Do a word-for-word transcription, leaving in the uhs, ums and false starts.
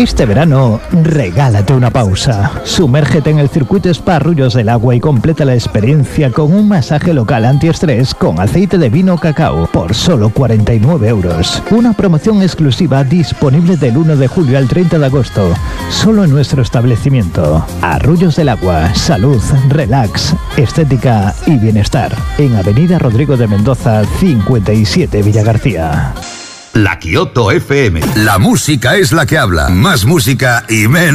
Este verano, regálate una pausa. Sumérgete en el circuito Spa Arroyos del Agua y completa la experiencia con un masaje local antiestrés con aceite de vino cacao por solo cuarenta y nueve euros. Una promoción exclusiva disponible del uno de julio al treinta de agosto, solo en nuestro establecimiento. Arroyos del Agua, salud, relax, estética y bienestar. En Avenida Rodrigo de Mendoza, cincuenta y siete, Villagarcía. La Kioto F M. La música es la que habla. Más música y menos